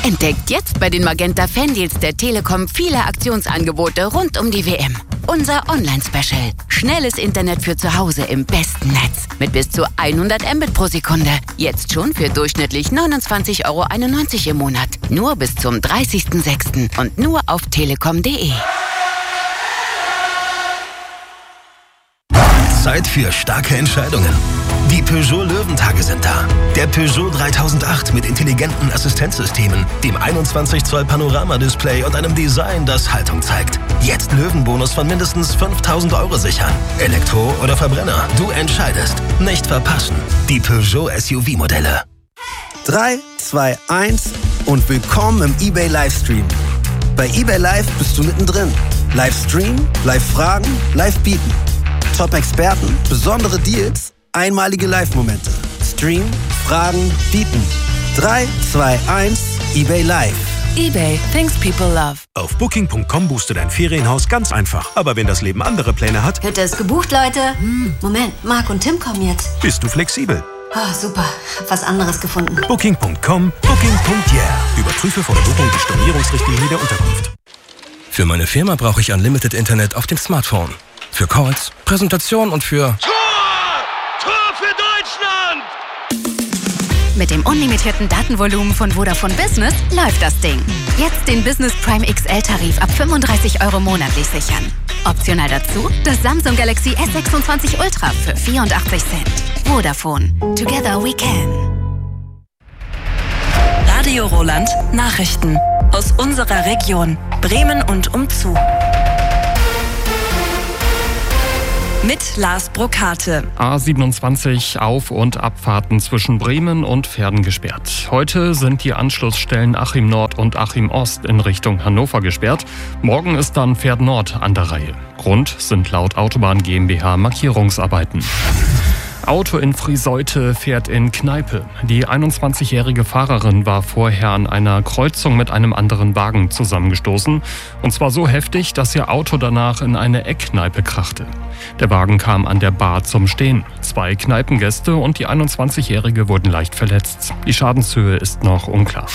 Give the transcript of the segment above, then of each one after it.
Entdeckt jetzt bei den Magenta Fandeals der Telekom viele Aktionsangebote rund um die WM. Unser Online-Special. Schnelles Internet für zu Hause im besten Netz. Mit bis zu 100 Mbit pro Sekunde. Jetzt schon für durchschnittlich 29,91 € im Monat. Nur bis zum 30.06. und nur auf telekom.de. Zeit für starke Entscheidungen. Die Peugeot Löwentage sind da. Der Peugeot 3008 mit intelligenten Assistenzsystemen, dem 21 Zoll Panorama-Display und einem Design, das Haltung zeigt. Jetzt Löwenbonus von mindestens 5.000 € sichern. Elektro oder Verbrenner, du entscheidest. Nicht verpassen. Die Peugeot SUV-Modelle. 3, 2, 1 und willkommen im eBay Livestream. Bei eBay Live bist du mittendrin. Livestream, Live-Fragen, Live-Bieten. Top-Experten, besondere Deals, einmalige Live-Momente. Stream, Fragen, Bieten. 3, 2, 1, eBay Live. eBay, things people love. Auf Booking.com buchst du dein Ferienhaus ganz einfach. Aber wenn das Leben andere Pläne hat... Hütte ist gebucht, Leute. Moment, Marc und Tim kommen jetzt. Bist du flexibel? Oh, super. Hab was anderes gefunden. Booking.com, Booking.yeah. Überprüfe vor der Buchung die Stornierungsrichtlinie der Unterkunft. Für meine Firma brauche ich Unlimited Internet auf dem Smartphone. Für Calls, Präsentation und für... Tor für Deutschland! Mit dem unlimitierten Datenvolumen von Vodafone Business läuft das Ding. Jetzt den Business Prime XL-Tarif ab 35 € monatlich sichern. Optional dazu das Samsung Galaxy S26 Ultra für 84 Cent. Vodafone. Together we can. Radio Roland Nachrichten aus unserer Region Bremen und umzu. Mit Lars Brokate. A27 Auf- und Abfahrten zwischen Bremen und Verden gesperrt. Heute sind die Anschlussstellen Achim Nord und Achim Ost in Richtung Hannover gesperrt. Morgen ist dann Verden Nord an der Reihe. Grund sind laut Autobahn GmbH Markierungsarbeiten. Auto in Friseute fährt in Kneipe. Die 21-jährige Fahrerin war vorher an einer Kreuzung mit einem anderen Wagen zusammengestoßen. Und zwar so heftig, dass ihr Auto danach in eine Eckkneipe krachte. Der Wagen kam an der Bar zum Stehen. 2 Kneipengäste und die 21-jährige wurden leicht verletzt. Die Schadenshöhe ist noch unklar.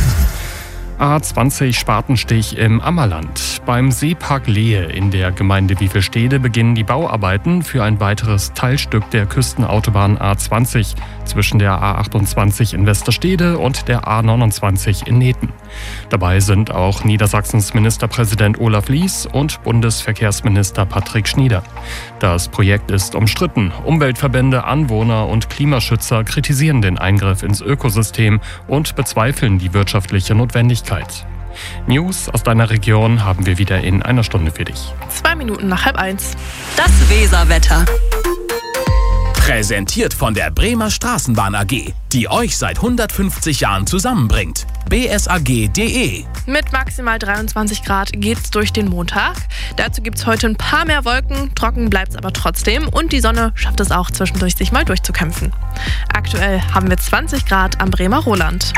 A20 Spatenstich im Ammerland. Beim Seepark Lehe in der Gemeinde Wiefelstede beginnen die Bauarbeiten für ein weiteres Teilstück der Küstenautobahn A20 zwischen der A28 in Westerstede und der A29 in Nethen. Dabei sind auch Niedersachsens Ministerpräsident Olaf Lies und Bundesverkehrsminister Patrick Schnieder. Das Projekt ist umstritten. Umweltverbände, Anwohner und Klimaschützer kritisieren den Eingriff ins Ökosystem und bezweifeln die wirtschaftliche Notwendigkeit. News aus deiner Region haben wir wieder in einer Stunde für dich. 2 Minuten nach 12:30. Das Weserwetter. Präsentiert von der Bremer Straßenbahn AG, die euch seit 150 Jahren zusammenbringt. bsag.de. Mit maximal 23 Grad geht's durch den Montag. Dazu gibt's heute ein paar mehr Wolken, trocken bleibt's aber trotzdem und die Sonne schafft es auch zwischendurch, sich mal durchzukämpfen. Aktuell haben wir 20 Grad am Bremer Roland.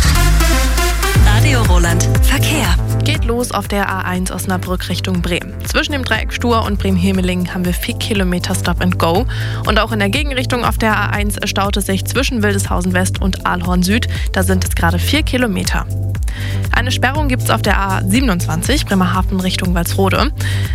Radio Roland Verkehr. Geht los auf der A1 Osnabrück Richtung Bremen. Zwischen dem Dreieck Stur und Bremen-Hemelingen haben wir 4 Kilometer Stop and Go. Und auch in der Gegenrichtung auf der A1 staut es sich zwischen Wildeshausen West und Aalhorn Süd. Da sind es gerade 4 Kilometer. Eine Sperrung gibt es auf der A27 Bremerhaven Richtung Walsrode.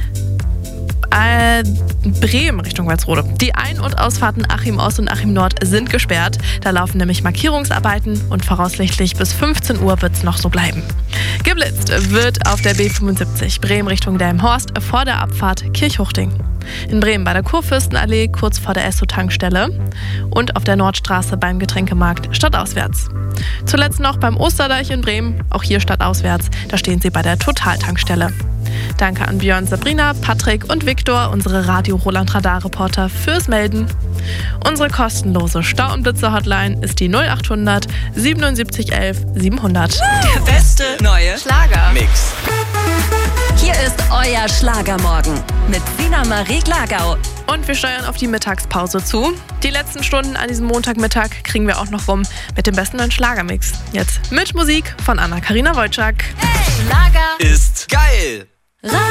Bremen Richtung Walsrode. Die Ein- und Ausfahrten Achim Ost und Achim Nord sind gesperrt. Da laufen nämlich Markierungsarbeiten und voraussichtlich bis 15 Uhr wird es noch so bleiben. Geblitzt wird auf der B75 Bremen Richtung Delmenhorst vor der Abfahrt Kirchhuchting. In Bremen bei der Kurfürstenallee kurz vor der Esso-Tankstelle und auf der Nordstraße beim Getränkemarkt stadtauswärts. Zuletzt noch beim Osterdeich in Bremen, auch hier stadtauswärts, da stehen sie bei der Total-Tankstelle. Danke an Björn, Sabrina, Patrick und Viktor, unsere Radio Roland Radar-Reporter, fürs Melden. Unsere kostenlose Stau- und Blitzer-Hotline ist die 0800 77 11 700. Der beste neue Schlager-Mix. Hier ist euer Schlagermorgen mit Sina Marie Glagau. Und wir steuern auf die Mittagspause zu. Die letzten Stunden an diesem Montagmittag kriegen wir auch noch rum mit dem besten neuen Schlagermix. Jetzt mit Musik von Anna-Karina Wojcik. Hey, Schlager ist geil.